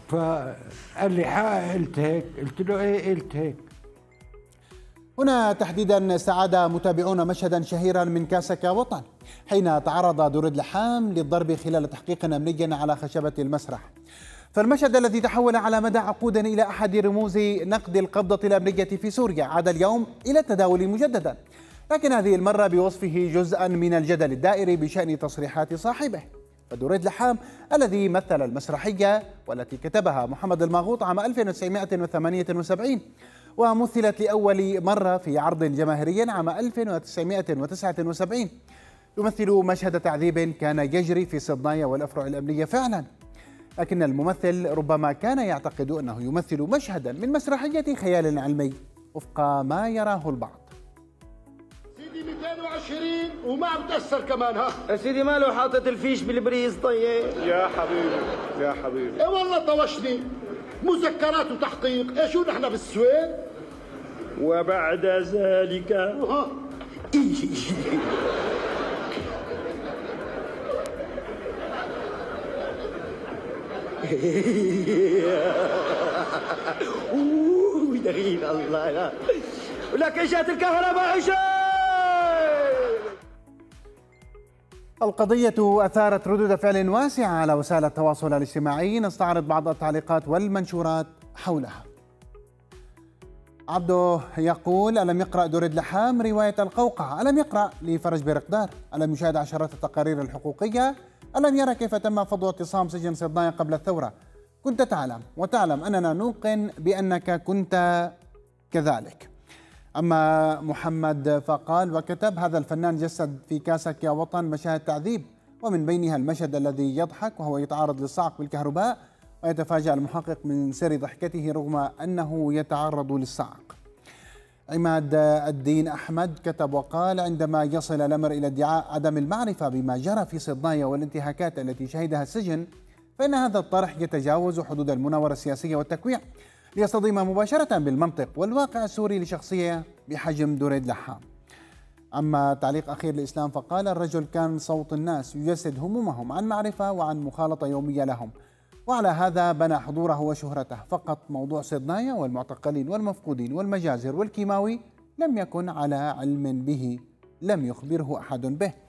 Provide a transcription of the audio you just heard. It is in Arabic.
فقال لي حق، قلت هيك، قلت له ايه، قلت هيك. هنا تحديدا استعاد متابعون مشهدا شهيرا من كاسكا وطن حين تعرض دريد لحام للضرب خلال تحقيق أمني على خشبة المسرح. فالمشهد الذي تحول على مدى عقود إلى أحد رموز نقد القبضة الأمنية في سوريا عاد اليوم إلى التداول مجددا، لكن هذه المرة بوصفه جزءا من الجدل الدائري بشأن تصريحات صاحبه. فدريد لحام الذي مثل المسرحية والتي كتبها محمد الماغوط عام 1978 ومثلت لأول مرة في عرض جماهيري عام 1979 يمثل مشهد تعذيب كان يجري في صدنايا والأفرع الأمنية فعلا، لكن الممثل ربما كان يعتقد أنه يمثل مشهدا من مسرحية خيال علمي وفق ما يراه البعض. سيدي 220 وما بتأثر كمان. ها يا سيدي ماله حاطط الفيش بالبريز؟ طيب يا حبيبي يا حبيبي، ايه والله طوشني. مذكرات وتحقيق، ايه شو نحن بالسويد؟ وبعد ذلك دخيل الله لا. ولكن جات الكهرباء شيء. القضية أثارت ردود فعل واسعة على وسائل التواصل الاجتماعي، نستعرض بعض التعليقات والمنشورات حولها. عبده يقول: ألم يقرأ دريد لحام رواية القوقعة؟ ألم يقرأ لفرج برقدار؟ ألم يشاهد عشرات التقارير الحقوقية؟ ألم يرى كيف تم فض اعتصام سجن صدنايا قبل الثورة؟ كنت تعلم وتعلم أننا نوقن بأنك كنت كذلك. أما محمد فقال وكتب: هذا الفنان جسد في كاسك يا وطن مشاهد تعذيب، ومن بينها المشهد الذي يضحك وهو يتعرض للصعق بالكهرباء ويتفاجأ المحقق من سر ضحكته رغم أنه يتعرض للصعق. عماد الدين أحمد كتب وقال: عندما يصل الأمر إلى ادعاء عدم المعرفة بما جرى في صدنايا والانتهاكات التي شهدها السجن، فإن هذا الطرح يتجاوز حدود المناورة السياسية والتكويع ليصطدم مباشرة بالمنطق والواقع السوري لشخصية بحجم دريد لحام. أما تعليق أخير لإسلام فقال: الرجل كان صوت الناس يجسد همومهم عن معرفة وعن مخالطة يومية لهم، وعلى هذا بنى حضوره وشهرته. فقط موضوع صدنايا والمعتقلين والمفقودين والمجازر والكيماوي لم يكن على علم به، لم يخبره أحد به.